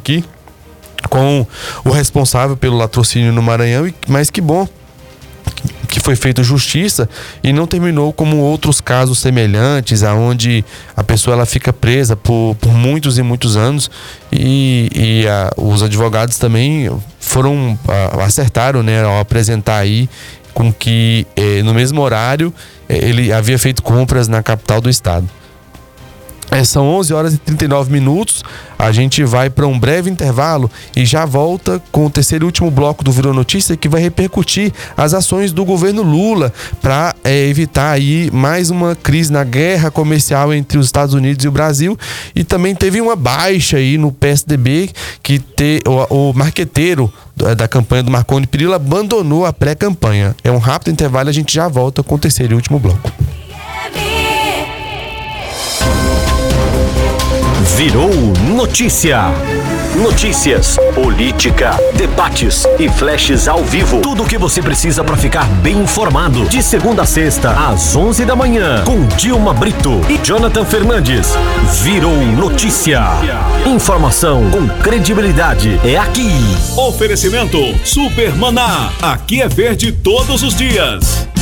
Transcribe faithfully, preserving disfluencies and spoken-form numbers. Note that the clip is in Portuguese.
aqui com o responsável pelo latrocínio no Maranhão, mas que bom que foi feita justiça e não terminou como outros casos semelhantes, aonde a pessoa ela fica presa por, por muitos e muitos anos e, e a, os advogados também foram, a, acertaram, né, ao apresentar aí com que eh, no mesmo horário eh, ele havia feito compras na capital do estado. É, são onze horas e trinta e nove minutos, a gente vai para um breve intervalo e já volta com o terceiro e último bloco do Virou Notícia, que vai repercutir as ações do governo Lula para é, evitar aí mais uma crise na guerra comercial entre os Estados Unidos e o Brasil. E também teve uma baixa aí no P S D B, que te, o, o marqueteiro da campanha do Marconi Perillo abandonou a pré-campanha. É um rápido intervalo e a gente já volta com o terceiro e último bloco. Virou Notícia. Notícias, política, debates e flashes ao vivo. Tudo o que você precisa para ficar bem informado. De segunda a sexta, às onze da manhã, com Dilma Brito e Jonathan Fernandes. Virou Notícia. Informação com credibilidade é aqui. Oferecimento Super Maná. Aqui é verde todos os dias.